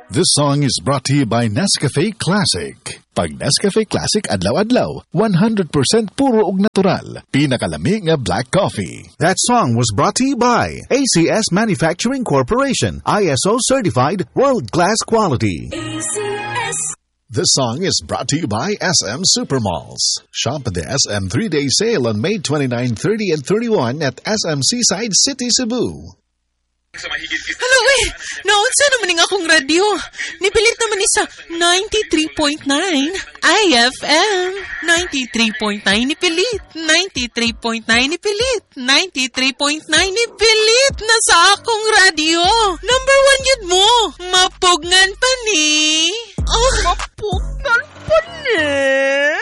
This song is brought to you by Nescafe Classic. Pag Nescafe Classic adlaw-adlaw, 100% puro ug natural. Pinakalami nga black coffee. That song was brought to you by ACS Manufacturing Corporation, ISO certified world-class quality. ACS. This song is brought to you by SM Supermalls. Shop at the SM 3-day sale on May 29, 30, and 31 at SM Seaside City, Cebu. Hello, naunsa naman nga akong radyo. Nipilit naman ni sa 93.9 IFM. 93.9 nipilit. 93.9 nipilit. 93.9 nipilit na sa akong radyo. Number 1 yun mo. Mapugnan pa ni. Mapugnan pa ni.